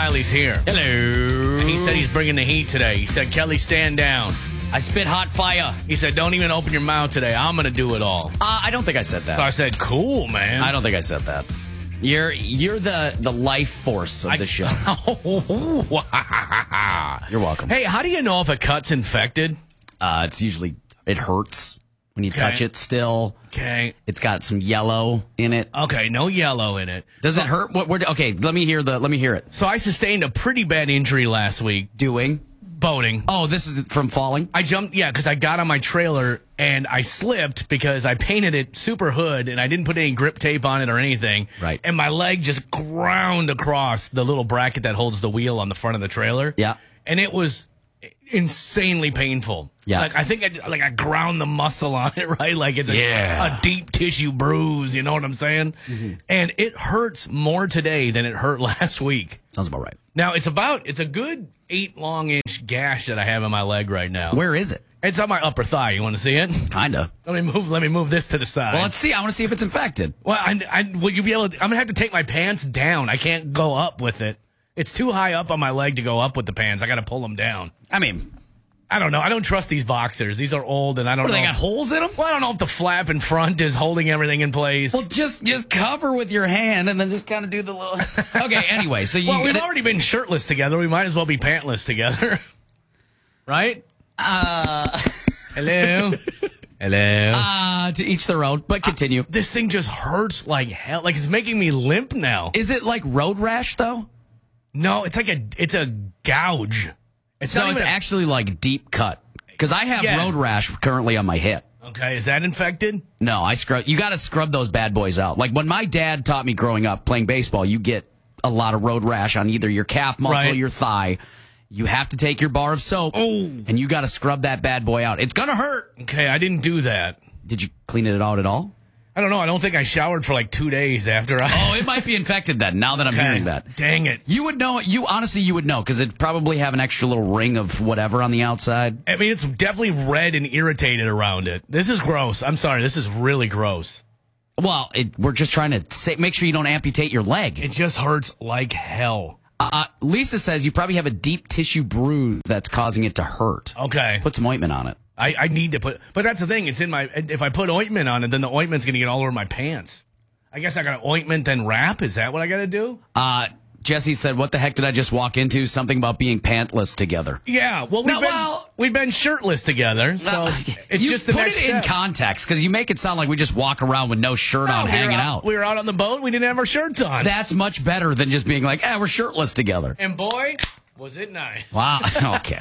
Riley's here. Hello. He said he's bringing the heat today. He said, Kelly, stand down. I spit hot fire. He said, don't even open your mouth today. I'm going to do it all. I don't think I said that. So I said, cool, man. I don't think I said that. You're the life force of the show. You're welcome. Hey, how do you know if a cut's infected? It's usually, it hurts when you touch it still. Okay. It's got some yellow in it. Okay, no yellow in it. Does it hurt? Okay, let me hear it. So I sustained a pretty bad injury last week. Doing? Boating. Oh, this is from falling? I jumped, because I got on my trailer and I slipped because I painted it super hood and I didn't put any grip tape on it or anything. Right. And my leg just ground across the little bracket that holds the wheel on the front of the trailer. Yeah. And it was insanely painful. Yeah. Like I think I ground the muscle on it, right? Like it's a deep tissue bruise, you know what I'm saying? Mm-hmm. And it hurts more today than it hurt last week. Sounds about right. Now it's a good 8 long inch gash that I have in my leg right now. Where is it? It's on my upper thigh. You want to see it? Kinda. Let me move this to the side. Well, let's see. I want to see if it's infected. Well, will you be able to, I'm gonna have to take my pants down. I can't go up with it. It's too high up on my leg to go up with the pants. I got to pull them down. I mean, I don't know. I don't trust these boxers. These are old, and I don't know. They got holes in them? Well, I don't know if the flap in front is holding everything in place. Well, just cover with your hand and then just kind of do the little. Okay. Anyway, so we've already been shirtless together. We might as well be pantless together, right? Hello. Hello. To each their own. But continue. This thing just hurts like hell. Like it's making me limp now. Is it like road rash though? No, it's a gouge. It's actually like deep cut. Because I have road rash currently on my hip. Okay, is that infected? No, you got to scrub those bad boys out. Like when my dad taught me growing up playing baseball, you get a lot of road rash on either your calf muscle or your thigh. You have to take your bar of soap and you got to scrub that bad boy out. It's going to hurt. Okay, I didn't do that. Did you clean it out at all? I don't know. I don't think I showered for like 2 days after I... Oh, it might be infected then, now that I'm hearing that. Dang it. You would know. Honestly, you would know, because it'd probably have an extra little ring of whatever on the outside. I mean, it's definitely red and irritated around it. This is gross. I'm sorry. This is really gross. Well, we're just trying to make sure you don't amputate your leg. It just hurts like hell. Lisa says you probably have a deep tissue bruise that's causing it to hurt. Okay. Put some ointment on it. I need to put, but that's the thing. It's in if I put ointment on it, then the ointment's going to get all over my pants. I guess I got to ointment then wrap. Is that what I got to do? Jesse said, what the heck did I just walk into? Something about being pantless together. Yeah. Well, we've been shirtless together. So it's just the next step. Put it in context, because you make it sound like we just walk around with no shirt on, hanging out. We were out on the boat. We didn't have our shirts on. That's much better than just being like, we're shirtless together. And boy, was it nice. Wow. Okay.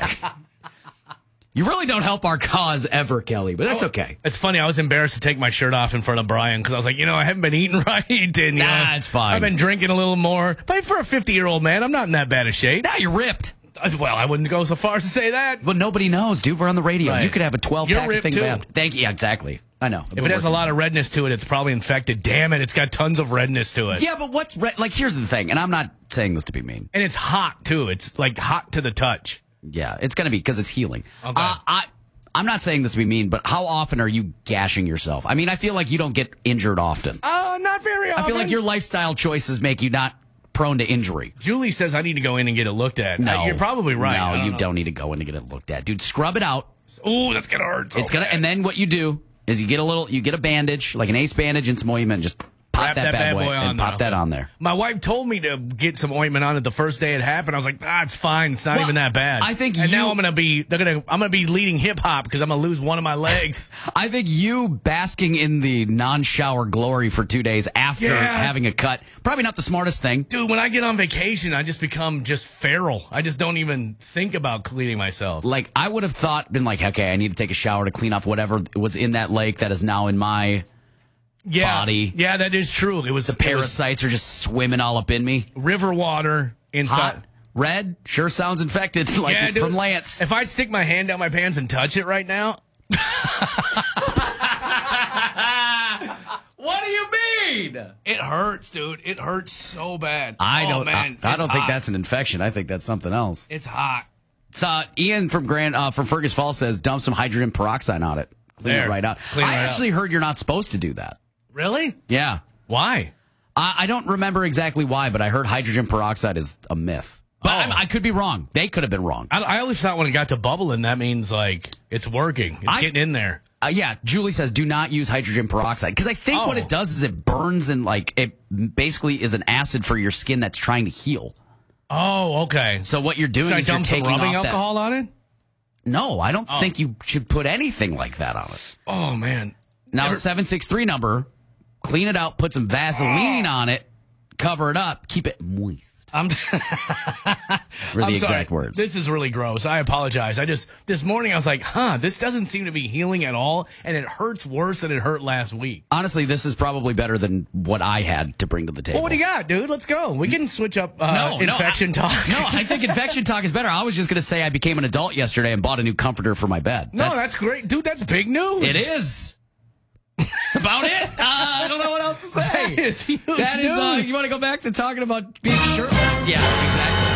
You really don't help our cause ever, Kelly, but that's okay. It's funny. I was embarrassed to take my shirt off in front of Brian because I was like, I haven't been eating right. And, it's fine. I've been drinking a little more. But for a 50-year-old man, I'm not in that bad a shape. Now you're ripped. Well, I wouldn't go so far as to say that. But nobody knows, dude. We're on the radio. Right. You could have a 12-pack of thing too. bad. Thank you. Yeah, exactly. I know. If it has a lot of redness to it, it's probably infected. Damn it. It's got tons of redness to it. Yeah, but what's red? Like, here's the thing, and I'm not saying this to be mean. And it's hot, too. It's like hot to the touch. Yeah, it's going to be because it's healing. Okay. I'm not saying this to be mean, but how often are you gashing yourself? I mean, I feel like you don't get injured often. Not very often. I feel like your lifestyle choices make you not prone to injury. Julie says I need to go in and get it looked at. No. You're probably right. No, you don't need to go in to get it looked at. Dude, scrub it out. Ooh, that's going to hurt. It's going to, and then what you do is you get a bandage, like an Ace bandage and some ointment, just pop that bad boy and pop that on there. My wife told me to get some ointment on it the first day it happened. I was like, it's fine. It's not even that bad. I think now I'm gonna be leading hip hop because I'm gonna lose one of my legs. I think you basking in the non-shower glory for 2 days after having a cut, probably not the smartest thing. Dude, when I get on vacation, I just become feral. I just don't even think about cleaning myself. Like, I would have been like, okay, I need to take a shower to clean off whatever was in that lake that is now in my body. Yeah, that is true. It was the parasites are just swimming all up in me. River water inside. Hot, red, sure sounds infected, from Lance. If I stick my hand down my pants and touch it right now. What do you mean? It hurts, dude. It hurts so bad. I don't think that's an infection. I think that's something else. It's hot. So Ian from Fergus Falls says dump some hydrogen peroxide on it. Clean it right out. I actually heard you're not supposed to do that. Really? Yeah. Why? I don't remember exactly why, but I heard hydrogen peroxide is a myth. But I could be wrong. They could have been wrong. I always thought when it got to bubbling, that means like it's working. It's getting in there. Yeah, Julie says do not use hydrogen peroxide because I think what it does is it burns and like it basically is an acid for your skin that's trying to heal. Oh, okay. So what you're doing is you're taking rubbing off alcohol on it? No, I don't think you should put anything like that on it. Oh, man. Now, 763 number, clean it out, put some Vaseline on it, cover it up, keep it moist. I'm exact words. This is really gross. I apologize. This morning I was like, this doesn't seem to be healing at all, and it hurts worse than it hurt last week. Honestly, this is probably better than what I had to bring to the table. Well, what do you got, dude? Let's go. We can switch up infection talk. No, I think infection talk is better. I was just going to say I became an adult yesterday and bought a new comforter for my bed. That's great. Dude, that's big news. It is. That's about it. I don't know what else to say. That is huge news. You want to go back to talking about being shirtless? Yeah, exactly.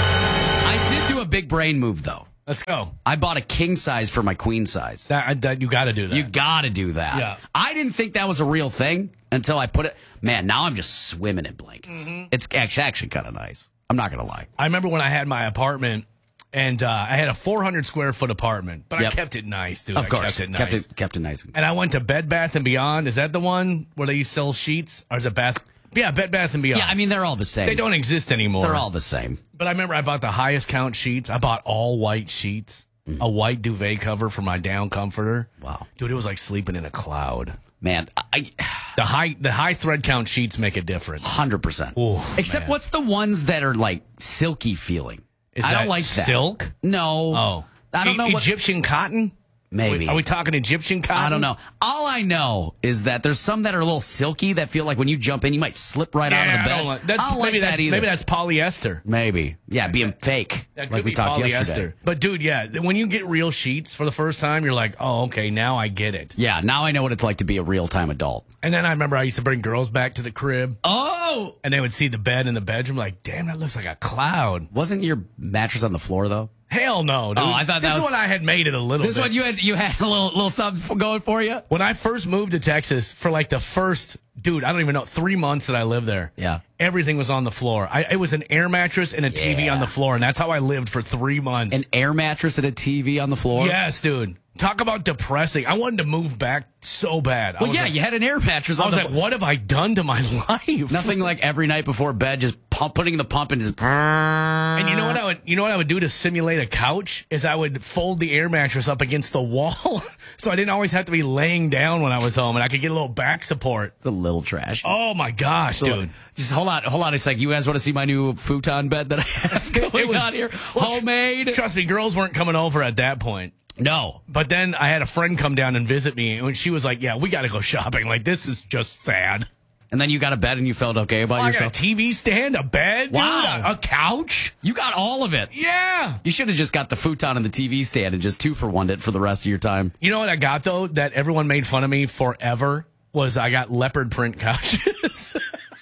I did do a big brain move, though. Let's go. I bought a king size for my queen size. That you got to do that. You got to do that. Yeah. I didn't think that was a real thing until I put it. Man, now I'm just swimming in blankets. Mm-hmm. It's actually kind of nice. I'm not going to lie. I remember when I had my apartment. And I had a 400 square foot apartment, but I kept it nice, dude. Of course, I kept it nice. Kept it nice. And I went to Bed Bath & Beyond. Is that the one where they sell sheets? Or is it Bath? Yeah, Bed Bath & Beyond. Yeah, I mean, they're all the same. They don't exist anymore. They're all the same. But I remember I bought the highest count sheets. I bought all white sheets, a white duvet cover for my down comforter. Wow. Dude, it was like sleeping in a cloud. Man, the high thread count sheets make a difference. 100%. Except what's the ones that are like silky feeling? I don't like that. Silk? No. Oh. I don't know. Egyptian cotton? Maybe. Are we talking Egyptian cotton? I don't know. All I know is that there's some that are a little silky that feel like when you jump in, you might slip right out of the bed. I don't like that either. Maybe that's polyester. Maybe. Yeah, being fake. That like we talked yesterday. But, dude, when you get real sheets for the first time, you're like, oh, okay, now I get it. Yeah, now I know what it's like to be a real-time adult. And then I remember I used to bring girls back to the crib. Oh! And they would see the bed in the bedroom, like, damn, that looks like a cloud. Wasn't your mattress on the floor, though? Hell no, dude. Oh, I thought this is when I had made it a little bit. This one you had a little something going for you? When I first moved to Texas, for like the first, dude, I don't even know, 3 months that I lived there. Yeah. Everything was on the floor. It was an air mattress and a TV on the floor, and that's how I lived for 3 months. An air mattress and a TV on the floor? Yes, dude. Talk about depressing. I wanted to move back so bad. Well, you had an air mattress. I was like, what have I done to my life? Nothing like every night before bed, just putting the pump in. Just... And you know what I would do to simulate a couch is I would fold the air mattress up against the wall, so I didn't always have to be laying down when I was home, and I could get a little back support. It's a little trash. Oh my gosh, dude! Just hold on. It's like, you guys want to see my new futon bed that I have going on here? Homemade. Trust me, girls weren't coming over at that point. No. But then I had a friend come down and visit me, and she was like, yeah, we got to go shopping. Like, this is just sad. And then you got a bed and you felt okay about yourself? I got a TV stand, a bed, wow. Dude, a couch. You got all of it. Yeah. You should have just got the futon and the TV stand and just 2-for-1'd it for the rest of your time. You know what I got, though, that everyone made fun of me forever? Was I got leopard print couches.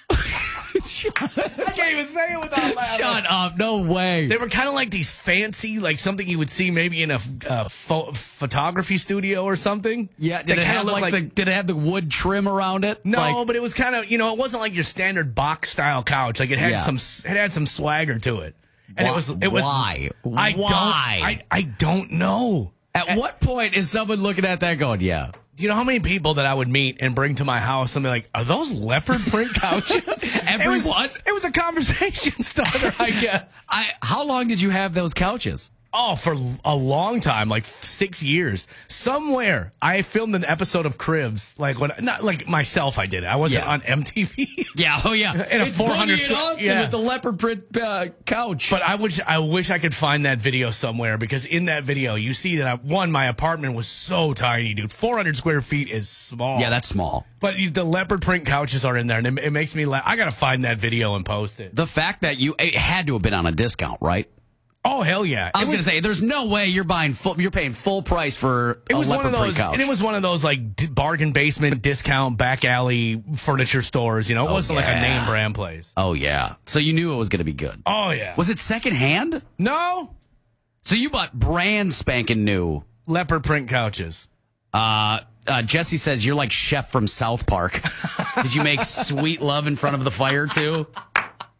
I can't even say it without laughing. Shut up. No way. They were kind of like these fancy, like something you would see maybe in a photography studio or something. Yeah. Did it have the wood trim around it? No, but it was kind of, it wasn't like your standard box style couch. Like it had some swagger to it. And it was why? I don't know. At what point is someone looking at that going, yeah? You know how many people that I would meet and bring to my house and be like, are those leopard print couches? Everyone? It was a conversation starter, I guess. How long did you have those couches? Oh, for a long time, like 6 years. Somewhere I filmed an episode of Cribs, not like myself. I did it. I wasn't on MTV. Yeah, oh yeah, in a 400 with the leopard print couch. But I wish I could find that video somewhere, because in that video you see that my apartment was so tiny, dude. 400 square feet is small. Yeah, that's small. But the leopard print couches are in there, and it makes me laugh. I gotta find that video and post it. The fact that it had to have been on a discount, right? Oh, hell yeah. I was going to say, there's no way you're paying full price for a leopard print couch. And it was one of those like bargain basement discount back alley furniture stores, It wasn't like a name brand place. Oh yeah. So you knew it was going to be good. Oh yeah. Was it secondhand? No. So you bought brand spanking new leopard print couches. Jesse says you're like Chef from South Park. Did you make sweet love in front of the fire too?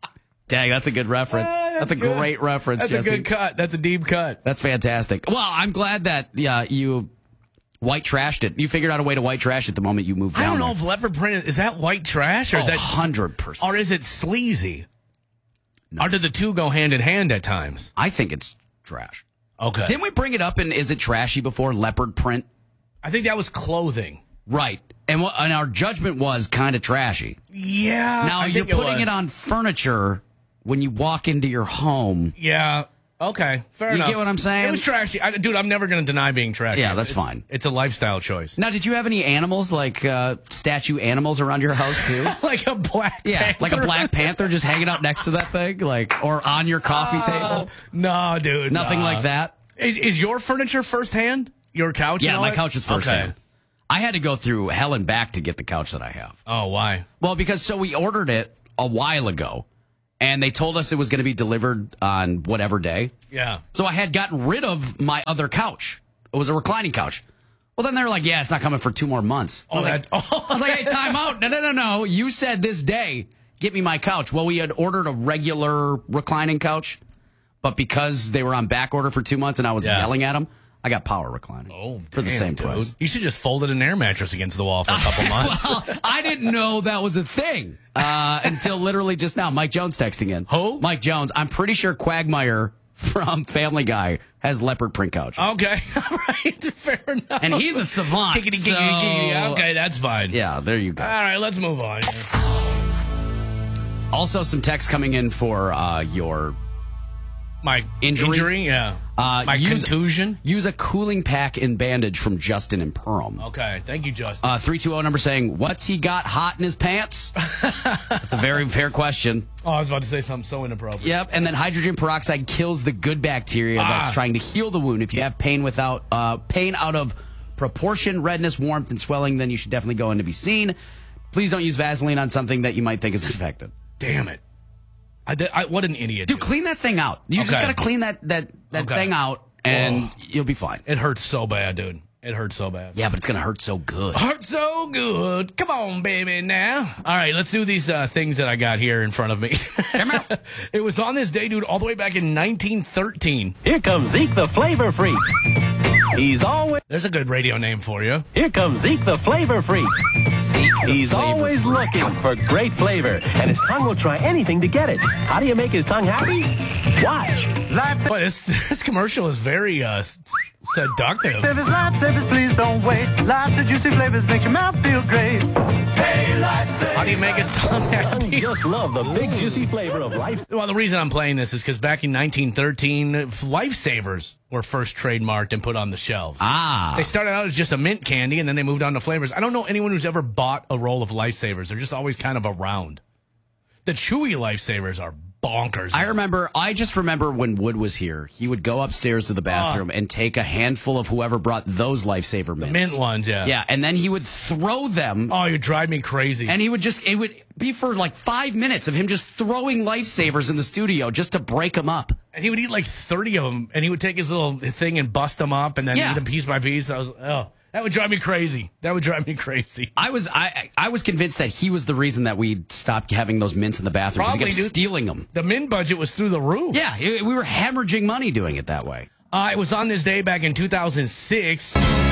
Dang, that's a good reference. That's a great reference, That's Jesse. a good cut. That's a deep cut. That's fantastic. Well, I'm glad that you white trashed it. You figured out a way to white trash it the moment you moved down. I don't know there. if leopard print is that white trash or is that 100%. or is it sleazy? No. Or do the two go hand in hand at times? I think it's trash. Okay. Didn't we bring it up in Is It Trashy before? Leopard print? I think that was clothing. Right. And our judgment was kind of trashy. Yeah. Now, you're putting it on furniture when you walk into your home. Yeah. Okay. Fair enough. You get what I'm saying? It was trashy. Dude, I'm never going to deny being trashy. Yeah, that's fine. It's a lifestyle choice. Now, did you have any animals, like statue animals around your house, too? Like a black panther? Like a Black Panther just hanging out next to that thing? Or on your coffee table? No, dude. Nothing like that? Is your furniture firsthand? Your couch? Yeah, and all my that? couch is firsthand. Okay. I had to go through hell and back to get the couch that I have. Oh, why? Well, because we ordered it a while ago, and they told us it was going to be delivered on whatever day. Yeah. So I had gotten rid of my other couch. It was a reclining couch. Well, then they were like, yeah, it's not coming for 2 more months. I was like, hey, time out. No. You said this day, get me my couch. Well, we had ordered a regular reclining couch, but because they were on back order for 2 months and I was yelling at them, I got power reclining for the same price. You should just fold an air mattress against the wall for a couple months. Well, I didn't know that was a thing until literally just now. Mike Jones texting in. Who? Mike Jones. I'm pretty sure Quagmire from Family Guy has leopard print couches. Okay. All right. Fair enough. And he's a savant. Kickity. Okay, that's fine. Yeah, there you go. All right, let's move on. Also, some text coming in for your my injury? Yeah. My contusion? Use a cooling pack and bandage from Justin in Perham. Okay. Thank you, Justin. 320 number saying, what's he got hot in his pants? That's a very fair question. Oh, I was about to say something so inappropriate. Yep. And then hydrogen peroxide kills the good bacteria that's trying to heal the wound. If you have pain pain out of proportion, redness, warmth, and swelling, then you should definitely go in to be seen. Please don't use Vaseline on something that you might think is infected. Damn it. What an idiot. Dude, clean that thing out. You just got to clean that thing out, and you'll be fine. It hurts so bad, dude. It hurts so bad. Yeah, but it's going to hurt so good. Hurt so good. Come on, baby, now. All right, let's do these things that I got here in front of me. It was on this day, dude, all the way back in 1913. Here comes Zeke the Flavor Freak. He's always... There's a good radio name for you. Here comes Zeke the Flavor Freak. He's always looking for great flavor, and his tongue will try anything to get it. How do you make his tongue happy? Watch. But this commercial is very seductive. Lifesavers, please don't wait. Lots of juicy flavors make your mouth feel great. Hey, Lifesavers. How do you make his tongue happy? Just love the big juicy flavor of Life. Well, the reason I'm playing this is because back in 1913, Lifesavers were first trademarked and put on the shelves. They started out as just a mint candy, and then they moved on to flavors. I don't know anyone who's ever bought a roll of Lifesavers. They're just always kind of around. The chewy Lifesavers are bonkers. I just remember when Wood was here, he would go upstairs to the bathroom and take a handful of whoever brought those Lifesaver mints. The mint ones, yeah. Yeah, and then he would throw them. Oh, you drive me crazy. And it would be for like 5 minutes of him just throwing Lifesavers in the studio just to break them up. And he would eat like 30 of them, and he would take his little thing and bust them up and then eat them piece by piece. That would drive me crazy. I was convinced that he was the reason that we stopped having those mints in the bathroom because he kept stealing them. The mint budget was through the roof. Yeah, we were hemorrhaging money doing it that way. It was on this day back in 2006.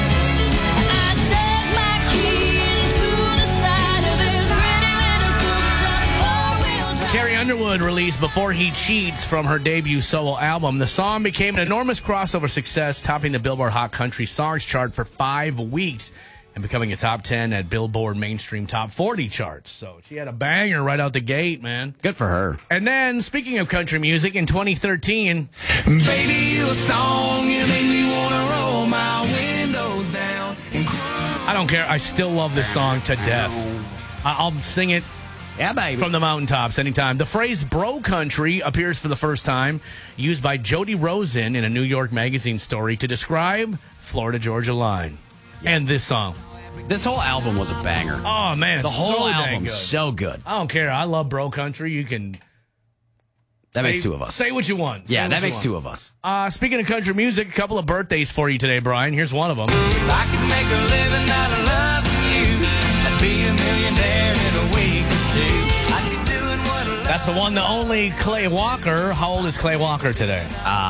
Carrie Underwood released Before He Cheats from her debut solo album. The song became an enormous crossover success, topping the Billboard Hot Country Songs chart for 5 weeks and becoming a top 10 at Billboard Mainstream Top 40 charts. So she had a banger right out the gate, man. Good for her. And then, speaking of country music, in 2013... Baby, you a song, you make me want to roll my windows down and cry. I don't care. I still love this song to death. I'll sing it. Yeah, baby. From the mountaintops anytime. The phrase bro country appears for the first time, used by Jody Rosen in a New York Magazine story to describe Florida-Georgia line. Yeah. And this song. This whole album was a banger. Oh, man. The whole album, so good. I don't care. I love bro country. You can... That makes 2 of us. Say what you want. Yeah, that makes 2 of us. Speaking of country music, a couple of birthdays for you today, Brian. Here's one of them. If I could make a living out of loving you, I'd be a millionaire in a week or 2. I'd be doing what I love. That's the one, the only Clay Walker. How old is Clay Walker today?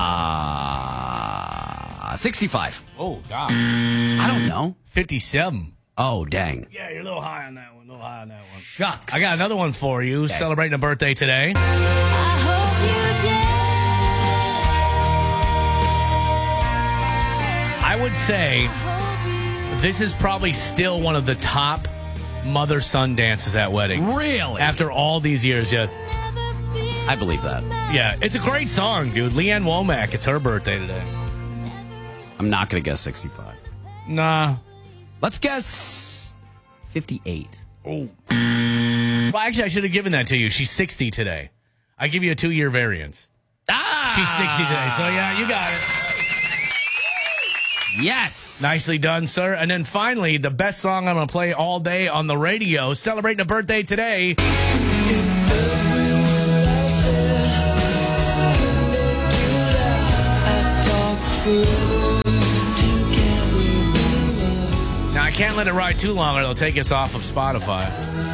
65. Oh, God. I don't know. 57. Oh, dang. Yeah, you're a little high on that one. Shucks. I got another one for you. Okay. Celebrating a birthday today. I hope you did. I would say this is probably still one of the top mother-son dances at weddings. Really? After all these years, yeah. I believe that. Yeah, it's a great song, dude. Leanne Womack, it's her birthday today. I'm not going to guess 65. Nah. Let's guess 58. Oh. Well, actually, I should have given that to you. She's 60 today. I give you a 2-year variance. She's 60 today, so yeah, you got it. Yes. Nicely done, sir. And then finally, the best song I'm going to play all day on the radio, celebrating a birthday today. Now, I can't let it ride too long or they'll take us off of Spotify.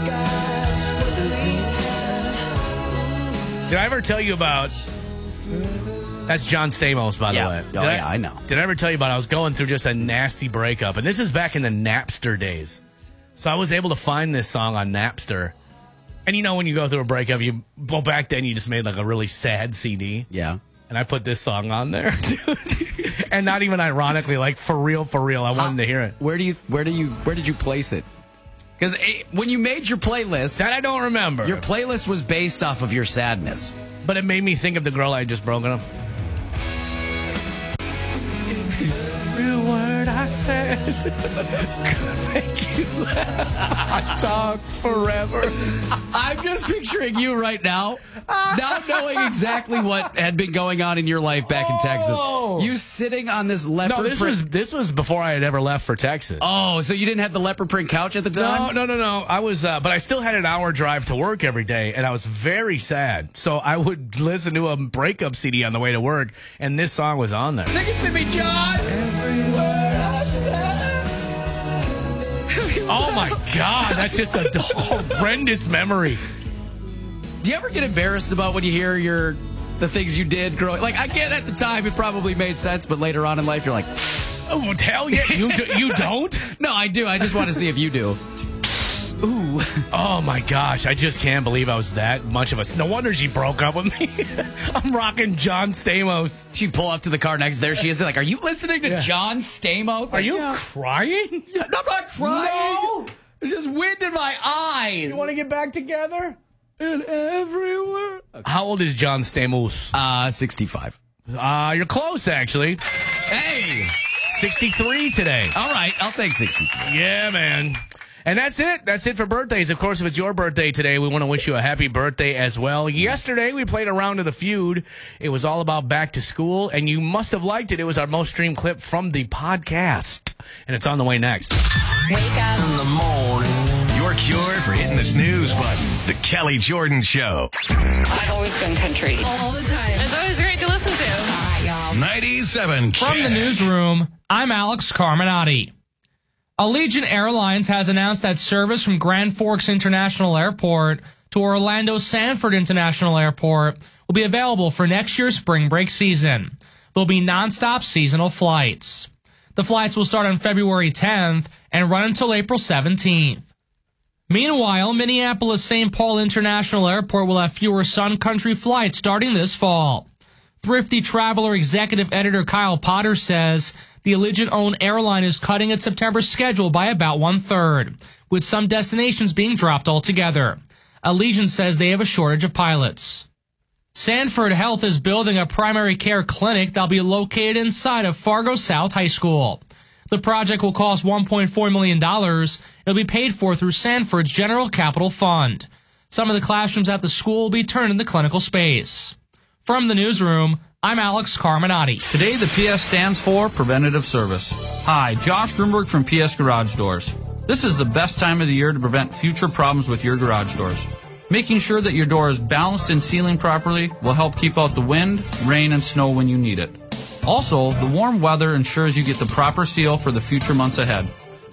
Did I ever tell you about... That's John Stamos, by the way. Oh, yeah, I know. Did I ever tell you about I was going through just a nasty breakup? And this is back in the Napster days. So I was able to find this song on Napster. And you know when you go through a breakup, well, back then you just made like a really sad CD. Yeah. And I put this song on there, dude. And not even ironically, like for real, I wanted to hear it. Where did you place it? Because when you made your playlist, that I don't remember. Your playlist was based off of your sadness, but it made me think of the girl I had just broken up. Every word I said could make you laugh. I talk forever. I'm just picturing you right now, not knowing exactly what had been going on in your life back in Texas. You sitting on this leopard print. This was before I had ever left for Texas. Oh, so you didn't have the leopard print couch at the time? No. I was, but I still had an hour drive to work every day, and I was very sad. So I would listen to a breakup CD on the way to work, and this song was on there. Sing it to me, John. Every word I said. Oh my God, that's just a horrendous memory. Do you ever get embarrassed about when you hear the things you did growing? Like, I get at the time it probably made sense, but later on in life you're like, oh, hell yeah, you don't? No, I do. I just want to see if you do. Ooh. Oh my gosh, I just can't believe I was that much of a... No wonder she broke up with me. I'm rocking John Stamos. She pull up to the car next. There she is. Like, are you listening to John Stamos? Are you crying? Yeah, no, I'm not crying. No. There's just wind in my eyes. You want to get back together? And everywhere. Okay. How old is John Stamos? 65. You're close, actually. Hey. 63 today. All right, I'll take 63. Yeah, man. And that's it. That's it for birthdays. Of course, if it's your birthday today, we want to wish you a happy birthday as well. Yesterday, we played a round of The Feud. It was all about back to school, and you must have liked it. It was our most streamed clip from the podcast, and it's on the way next. Wake up in the morning. Your cure for hitting the snooze button. The Kelly Jordan Show. I've always been country. All the time. It's always great to listen to. All right, y'all. 97 From the newsroom, I'm Alex Carminati. Allegiant Airlines has announced that service from Grand Forks International Airport to Orlando Sanford International Airport will be available for next year's spring break season. There'll be nonstop seasonal flights. The flights will start on February 10th and run until April 17th. Meanwhile, Minneapolis-St. Paul International Airport will have fewer Sun Country flights starting this fall. Thrifty Traveler executive editor Kyle Potter says the Allegiant-owned airline is cutting its September schedule by about 1/3, with some destinations being dropped altogether. Allegiant says they have a shortage of pilots. Sanford Health is building a primary care clinic that'll be located inside of Fargo South High School. The project will cost $1.4 million. It'll be paid for through Sanford's General Capital Fund. Some of the classrooms at the school will be turned into clinical space. From the newsroom, I'm Alex Carminati. Today, the PS stands for Preventative Service. Hi, Josh Grunberg from PS Garage Doors. This is the best time of the year to prevent future problems with your garage doors. Making sure that your door is balanced and sealing properly will help keep out the wind, rain, and snow when you need it. Also, the warm weather ensures you get the proper seal for the future months ahead.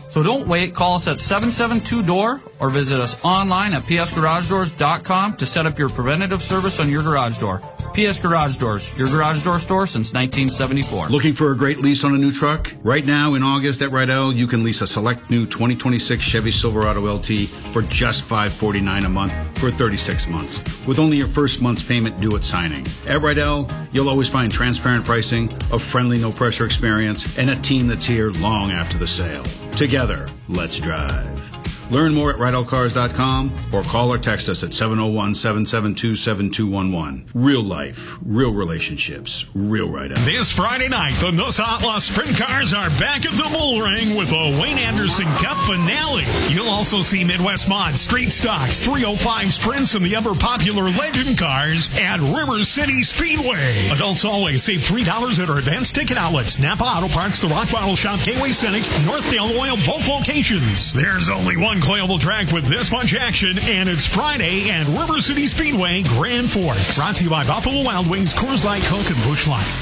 So don't wait. Call us at 772-DOOR or visit us online at psgaragedoors.com to set up your preventative service on your garage door. PS Garage Doors, your garage door store since 1974. Looking for a great lease on a new truck? Right now in August at Rydell, you can lease a select new 2026 Chevy Silverado LT for just $549 a month for 36 months, with only your first month's payment due at signing. At Rydell, you'll always find transparent pricing, a friendly, no-pressure experience, and a team that's here long after the sale. Together, let's drive. Learn more at RydellCars.com or call or text us at 701-772-7211. Real life, real relationships, real Rydell. This Friday night, the Nuss Outlaw Sprint Cars are back at the Bull Ring with the Wayne Anderson Cup finale. You'll also see Midwest Mod, Street Stocks, 305 Sprints, and the ever-popular Legend Cars at River City Speedway. Adults always save $3 at our advanced ticket outlets. Napa Auto Parts, the Rock Bottle Shop, Gateway Cynics, Northdale Oil, both locations. There's only one Coyable track with this much action, and it's Friday at River City Speedway, Grand Forks. Brought to you by Buffalo Wild Wings, Coors Light, Coke, and Busch Light.